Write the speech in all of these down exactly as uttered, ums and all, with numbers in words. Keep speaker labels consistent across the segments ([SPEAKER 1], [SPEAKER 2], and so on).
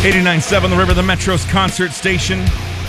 [SPEAKER 1] eighty-nine point seven The River, the Metro's concert station.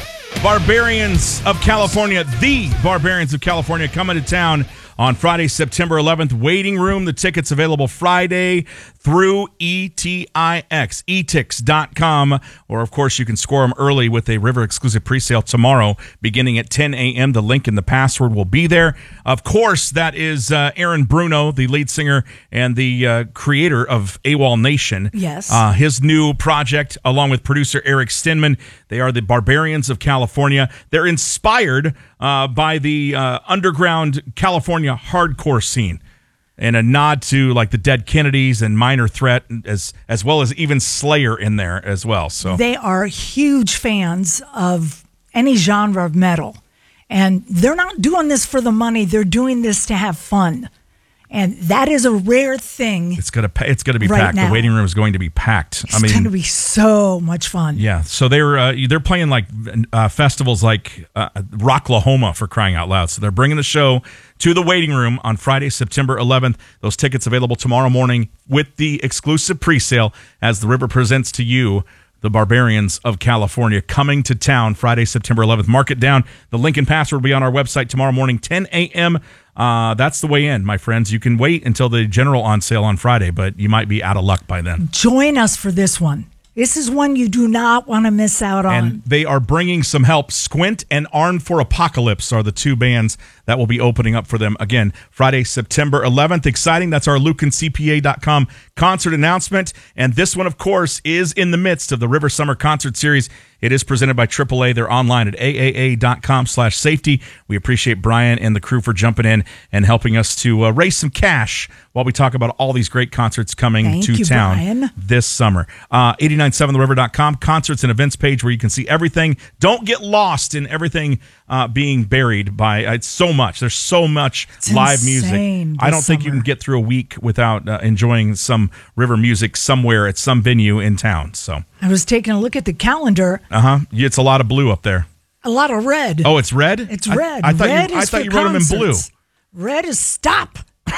[SPEAKER 1] Barbarians of California, the Barbarians of California, coming to town on Friday, September eleventh. Waiting room. The tickets available Friday through E T I X, E T I X dot com. Or, of course, you can score them early with a River exclusive presale tomorrow beginning at ten a.m. The link and the password will be there. Of course, that is uh, Aaron Bruno, the lead singer and the uh, creator of AWOL Nation.
[SPEAKER 2] Yes.
[SPEAKER 1] Uh, his new project, along with producer Eric Stinman. They are the Barbarians of California. They're inspired uh, by the uh, underground California hardcore scene, and a nod to like the Dead Kennedys and Minor Threat, as as well as even Slayer in there as well. So
[SPEAKER 2] they are huge fans of any genre of metal, and they're not doing this for the money. They're doing this to have fun. And that is a rare thing.
[SPEAKER 1] It's gonna pay, it's gonna be
[SPEAKER 2] right
[SPEAKER 1] packed.
[SPEAKER 2] now.
[SPEAKER 1] The waiting room is going to be packed.
[SPEAKER 2] It's
[SPEAKER 1] I mean,
[SPEAKER 2] going to be so much fun.
[SPEAKER 1] Yeah. So they're uh, they're playing like uh, festivals like uh, Rocklahoma, for crying out loud. So they're bringing the show to the waiting room on Friday, September eleventh. Those tickets available tomorrow morning with the exclusive presale as the River presents to you the Barbarians of California coming to town Friday, September eleventh. Mark it down. The link and password will be on our website tomorrow morning, ten a.m. Uh, that's the way in, my friends. You can wait until the general on sale on Friday, but you might be out of luck by then.
[SPEAKER 2] Join us for this one. This is one you do not want to miss out on.
[SPEAKER 1] And they are bringing some help. Squint and Armed for Apocalypse are the two bands that will be opening up for them. Again, Friday, September eleventh. Exciting. That's our Lucan C P A dot com concert announcement. And this one, of course, is in the midst of the River Summer Concert Series. It is presented by triple A. They're online at A A A dot com slash safety. We appreciate Brian and the crew for jumping in and helping us to uh, raise some cash while we talk about all these great concerts coming
[SPEAKER 2] Thank
[SPEAKER 1] to
[SPEAKER 2] you,
[SPEAKER 1] town
[SPEAKER 2] Brian.
[SPEAKER 1] this summer. Uh, eighty-nine point seven the river dot com, concerts and events page where you can see everything. Don't get lost in everything uh, being buried by uh, it's so much. There's so much
[SPEAKER 2] It's
[SPEAKER 1] live
[SPEAKER 2] insane
[SPEAKER 1] music. I don't
[SPEAKER 2] this
[SPEAKER 1] think you
[SPEAKER 2] summer.
[SPEAKER 1] can get through a week without uh, enjoying some River music somewhere at some venue in town. So,
[SPEAKER 2] I was taking a look at the calendar.
[SPEAKER 1] uh huh. It's a lot of blue up there.
[SPEAKER 2] A lot of red.
[SPEAKER 1] Oh, it's red.
[SPEAKER 2] It's
[SPEAKER 1] I-
[SPEAKER 2] red.
[SPEAKER 1] I, thought
[SPEAKER 2] red
[SPEAKER 1] you. I
[SPEAKER 2] is
[SPEAKER 1] thought
[SPEAKER 2] for
[SPEAKER 1] you wrote them in blue.
[SPEAKER 2] concerts. Red is stop.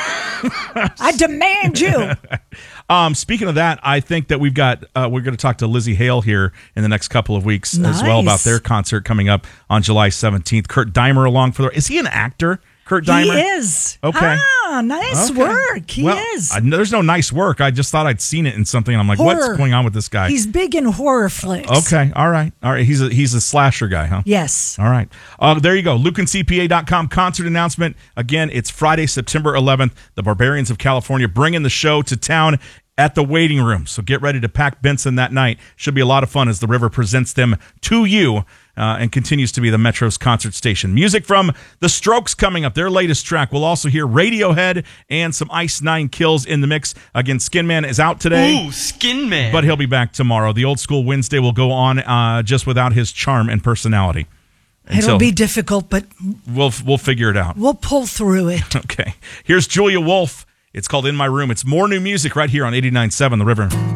[SPEAKER 2] I demand you.
[SPEAKER 1] Um, speaking of that, I think that we've got uh, we're going to talk to Lizzie Hale here in the next couple of weeks as well about
[SPEAKER 2] Nice.
[SPEAKER 1] their concert coming up on July seventeenth. Kurt Dimer along for the. Is he an actor? Kurt Dimer.
[SPEAKER 2] He is.
[SPEAKER 1] Okay.
[SPEAKER 2] Ah, nice
[SPEAKER 1] Okay.
[SPEAKER 2] work. He
[SPEAKER 1] well,
[SPEAKER 2] is.
[SPEAKER 1] I, there's no nice work. I just thought I'd seen it in something, and I'm like,
[SPEAKER 2] Horror.
[SPEAKER 1] what's going on with this guy?
[SPEAKER 2] He's big in horror flicks.
[SPEAKER 1] Okay, all right, all right. He's a he's a slasher guy, huh?
[SPEAKER 2] Yes.
[SPEAKER 1] All right. Uh, there you go. Lucan C P A dot com concert announcement. Again, it's Friday, September eleventh. The Barbarians of California bringing the show to town at the waiting room. So get ready to pack Benson that night. Should be a lot of fun as the River presents them to you uh, and continues to be the Metro's concert station. Music from The Strokes coming up, their latest track. We'll also hear Radiohead and some Ice Nine Kills in the mix. Again, Skin Man is out today.
[SPEAKER 3] Ooh, Skin Man.
[SPEAKER 1] But he'll be back tomorrow. The old school Wednesday will go on uh, just without his charm and personality.
[SPEAKER 2] It'll
[SPEAKER 1] Until-
[SPEAKER 2] be difficult, but
[SPEAKER 1] We'll we'll figure it out.
[SPEAKER 2] we'll pull through it.
[SPEAKER 1] Okay. Here's Julia Wolf. It's called In My Room. It's more new music right here on eighty-nine point seven The River.